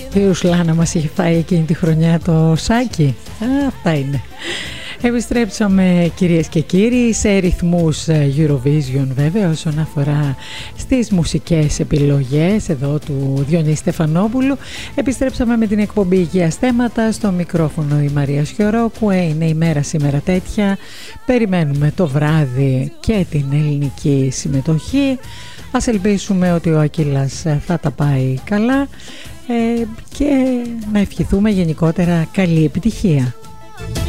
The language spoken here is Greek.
Η Ρουσλάνα μας είχε φάει εκείνη τη χρονιά το σάκι. Αυτά είναι. Επιστρέψαμε κυρίες και κύριοι σε ρυθμούς Eurovision βέβαια όσον αφορά στις μουσικές επιλογές εδώ του Διονύση Στεφανόπουλου. Επιστρέψαμε με την εκπομπή Υγείας Θέματα, στο μικρόφωνο η Μαρία Σιωρόκου. Είναι η μέρα σήμερα τέτοια, περιμένουμε το βράδυ και την ελληνική συμμετοχή. Ας ελπίσουμε ότι ο Ακύλας θα τα πάει καλά και να ευχηθούμε γενικότερα καλή επιτυχία.